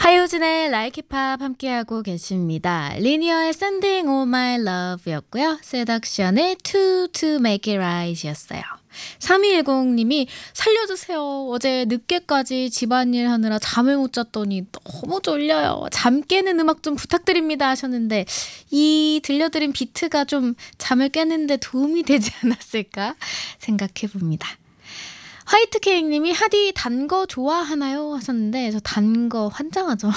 하효진의 라이키팝 함께하고 계십니다. 리니어의 Sending All My Love였고요. 세덕션의 To Make It Right이었어요. 3210님이 살려주세요. 어제 늦게까지 집안일 하느라 잠을 못 잤더니 너무 졸려요. 잠 깨는 음악 좀 부탁드립니다 하셨는데 이 들려드린 비트가 좀 잠을 깨는데 도움이 되지 않았을까 생각해봅니다. 화이트 케이크님이 하디 단 거 좋아하나요? 하셨는데 저 단 거 환장하죠.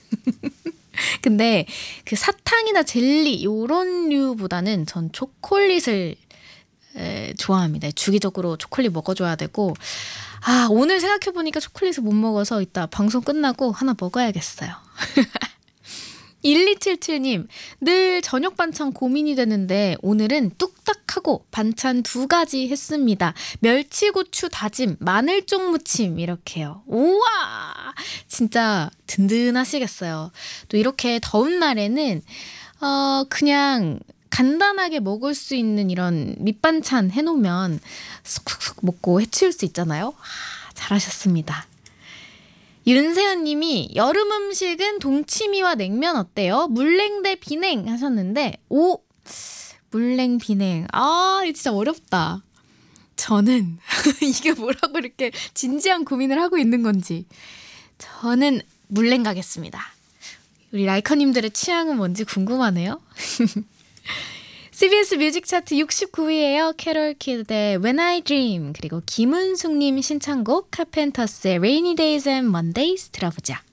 근데 그 사탕이나 젤리 요런 류보다는 전 초콜릿을 좋아합니다. 주기적으로 초콜릿 먹어줘야 되고 오늘 생각해보니까 초콜릿을 못 먹어서 이따 방송 끝나고 하나 먹어야겠어요. 1277님, 늘 저녁 반찬 고민이 되는데 오늘은 뚝딱하고 반찬 2가지 했습니다. 멸치고추 다짐, 마늘쫑 무침 이렇게요. 우와! 진짜 든든하시겠어요. 또 이렇게 더운 날에는 그냥 간단하게 먹을 수 있는 이런 밑반찬 해놓으면 쏙쏙쏙 먹고 해치울 수 있잖아요. 잘하셨습니다. 윤세연 님이 여름 음식은 동치미와 냉면 어때요? 물냉 대 비냉 하셨는데 물냉 비냉 이거 진짜 어렵다. 저는 이게 뭐라고 이렇게 진지한 고민을 하고 있는 건지 저는 물냉 가겠습니다. 우리 라이커님들의 취향은 뭔지 궁금하네요. CBS 뮤직 차트 69위에요. 캐롤 키드의 When I Dream 그리고 김은숙님 신청곡 카펜터스의 Rainy Days and Mondays 들어보자.